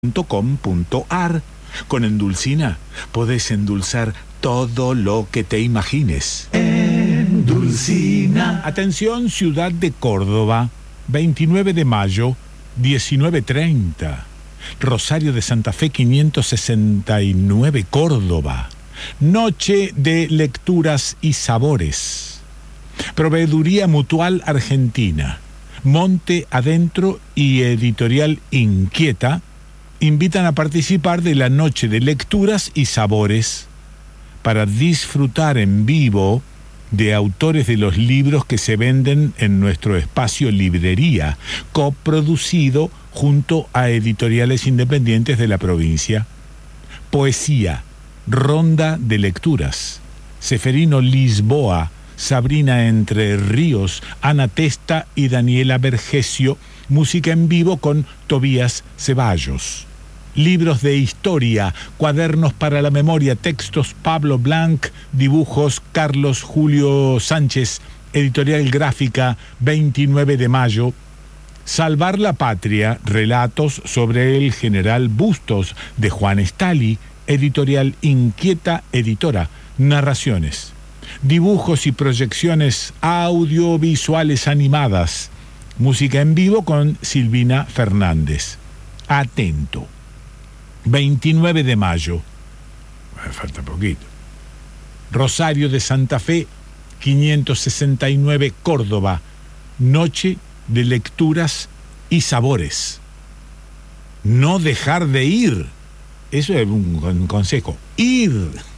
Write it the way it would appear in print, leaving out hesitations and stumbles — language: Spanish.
.com.ar. Con Endulcina podés endulzar todo lo que te imagines. Endulcina. Atención, ciudad de Córdoba, 29 de mayo, 19:30. Rosario de Santa Fe, 569, Córdoba. Noche de lecturas y sabores. Proveeduría Mutual Argentina, Monte Adentro y Editorial Inquieta invitan a participar de la Noche de Lecturas y Sabores para disfrutar en vivo de autores de los libros que se venden en nuestro espacio Librería, coproducido junto a editoriales independientes de la provincia. Poesía, ronda de lecturas. Seferino Lisboa, Sabrina Entre Ríos, Ana Testa y Daniela Vergesio. Música en vivo con Tobías Ceballos. Libros de historia, cuadernos para la memoria, textos Pablo Blanc, dibujos Carlos Julio Sánchez, Editorial Gráfica, 29 de mayo. Salvar la Patria, relatos sobre el general Bustos, de Juan Estali, Editorial Inquieta Editora, narraciones, dibujos y proyecciones audiovisuales animadas, música en vivo con Silvina Fernández. Atento. 29 de mayo. Falta poquito. Rosario de Santa Fe, 569, Córdoba. Noche de lecturas y sabores. No dejar de ir. Eso es un consejo. Ir.